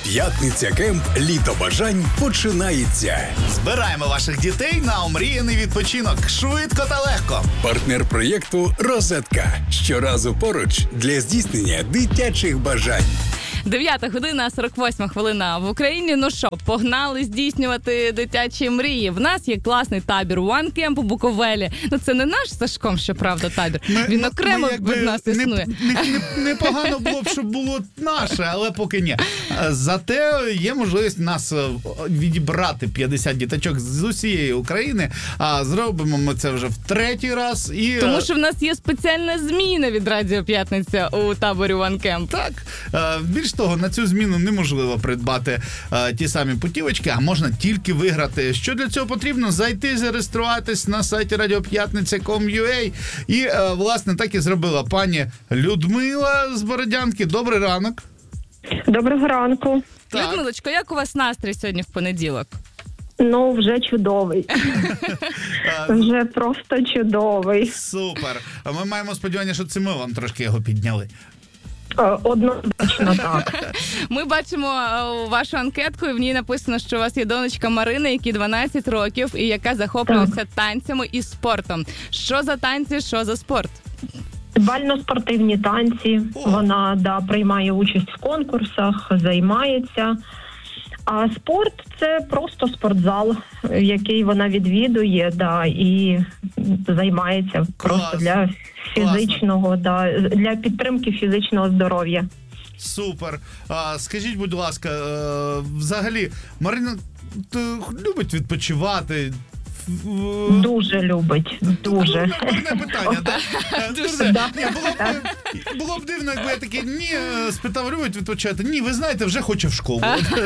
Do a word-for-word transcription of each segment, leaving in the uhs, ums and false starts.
П'ятниця Кемп Літо бажань починається. Збираємо ваших дітей на омріяний відпочинок швидко та легко. Партнер проєкту «Розетка». Щоразу поруч для здійснення дитячих бажань. Дев'ята година, сорок восьма хвилина в Україні. Ну що, погнали здійснювати дитячі мрії. В нас є класний табір One Camp у Буковелі. Ну це не наш з Сашком, щоправда, табір. Ми, Він ми, окремо ми, якби, від нас існує. Непогано не, не, не було б, щоб було наше, але поки ні. Зате є можливість нас відібрати п'ятдесят діточок з усієї України. А зробимо ми це вже в третій раз. І... Тому що в нас є спеціальна зміна від Радіо П'ятниця у таборі One Camp. Так. Більш того, на цю зміну неможливо придбати а, ті самі путівочки, а можна тільки виграти. Що для цього потрібно? Зайти, зареєструватись на сайті радіоп'ятниця крапка ком крапка ю а. І, а, власне, так і зробила пані Людмила з Бородянки. Добрий ранок. Доброго ранку. Так. Людмилочко, як у вас настрій сьогодні в понеділок? Ну, вже чудовий. Вже просто чудовий. Супер. А ми маємо сподівання, що це ми вам трошки його підняли. Однозначно так. Ми бачимо вашу анкетку, і в ній написано, що у вас є донечка Марина, якій дванадцять років, і яка захоплюється так. танцями і спортом. Що за танці, що за спорт? Бально-спортивні танці. О. Вона да, приймає участь в конкурсах, займається. А спорт – це просто спортзал, який вона відвідує, да, і займається Клас. Просто для фізичного, да, для підтримки фізичного здоров'я. Супер. А, скажіть, будь ласка, е, взагалі, Марина любить відпочивати? Дуже любить, дуже. Одне питання, так? Дуже. Було б дивно, якби я такий, ні, спитав, любить відпочивати? Ні, ви знаєте, вже хоче в школу.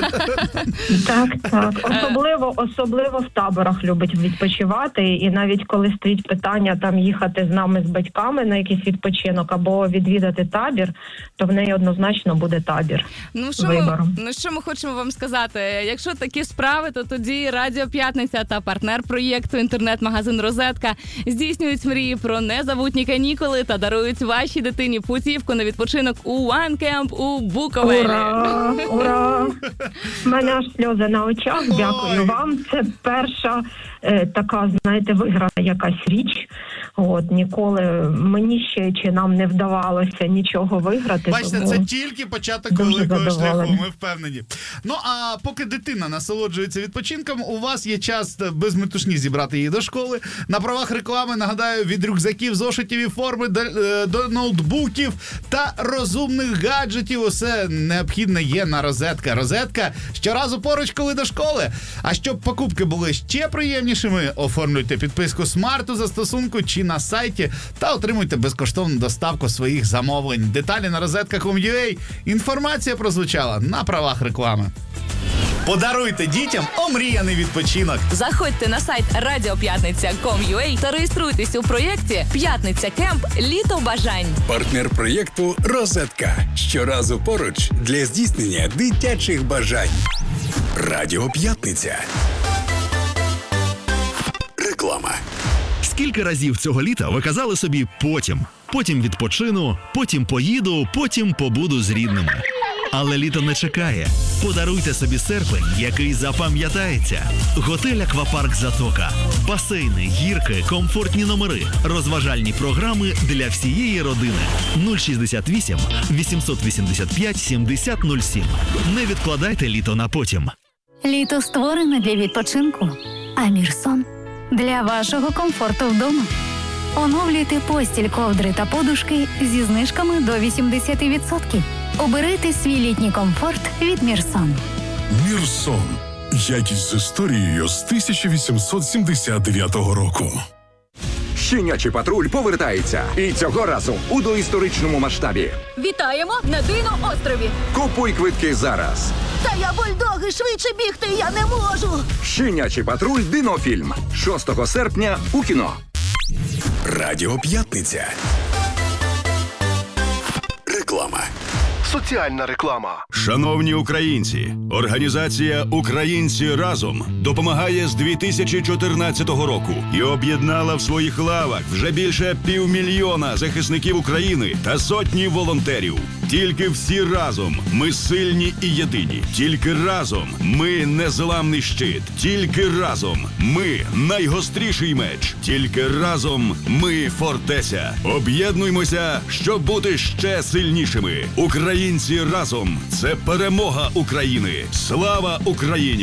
Так, так. Особливо, особливо в таборах любить відпочивати. І навіть коли стоїть питання там їхати з нами, з батьками на якийсь відпочинок або відвідати табір, то в неї однозначно буде табір. Ну, що ми, ну, що ми хочемо вам сказати? Якщо такі справи, то тоді Радіо П'ятниця та партнер проєкту інтернет-магазин «Розетка» здійснюють мрії про незабутні канікули та дарують вашій дитині путівку на відпочинок у One Camp у Буковелі. Ура! Ура! У мене аж сльози на очах. Дякую Ой. вам. Це перша е, така, знаєте, виграна якась річ. От, ніколи мені ще чи нам не вдавалося нічого виграти. Бачите, тому... це тільки початок великого шляху, ми впевнені. Ну, а поки дитина насолоджується відпочинком, у вас є час без метушні зібрати її до школи. На правах реклами, нагадаю, від рюкзаків, зошитів і форми до, до ноутбуків та розумних гаджетів усе необхідне є на «Розетка». «Розетка» щоразу поруч, коли до школи. А щоб покупки були ще приємнішими, оформлюйте підписку смарту застосунку чи на сайті та отримуйте безкоштовну доставку своїх замовлень. Деталі на розетка крапка ком крапка ю а. Інформація прозвучала на правах реклами. Подаруйте дітям омріяний відпочинок. Заходьте на сайт радіоп'ятниця крапка ком крапка ю а та реєструйтесь у проєкті «П'ятниця Кемп. Літо бажань». Партнер проєкту «Розетка». Щоразу поруч для здійснення дитячих бажань. Радіо П'ятниця. Реклама. Скільки разів цього літа ви казали собі «потім». Потім відпочину, потім поїду, потім побуду з рідними. Але літо не чекає. Подаруйте собі серпень, який запам'ятається. Готель «Аквапарк Затока». Басейни, гірки, комфортні номери, розважальні програми для всієї родини. нуль шістдесят вісім вісімсот вісімдесят п'ять сімдесят нуль сім. Не відкладайте літо на потім. Літо створене для відпочинку, а Мірсон – для вашого комфорту вдома. Оновлюйте постіль, ковдри та подушки зі знижками до вісімдесят відсотків. Оберите свій літній комфорт від Мірсон. Мірсон. Якість з історією з тисяча вісімсот сімдесят дев'ятого року. Щенячий патруль повертається. І цього разу у доісторичному масштабі. Вітаємо на Дино-острові. Купуй квитки зараз. Та я бульдоги, швидше бігти я не можу. Щенячий патруль Динофільм. шостого серпня у кіно. Радіо П'ятниця. Реклама. Соціальна реклама. Шановні українці, організація «Українці разом» допомагає з дві тисячі чотирнадцятого року і об'єднала в своїх лавах вже більше півмільйона захисників України та сотні волонтерів. Тільки всі разом ми сильні і єдині. Тільки разом ми незламний щит. Тільки разом ми найгостріший меч. Тільки разом ми фортеця. Об'єднуймося, щоб бути ще сильнішими. Українці разом – це перемога України. Слава Україні!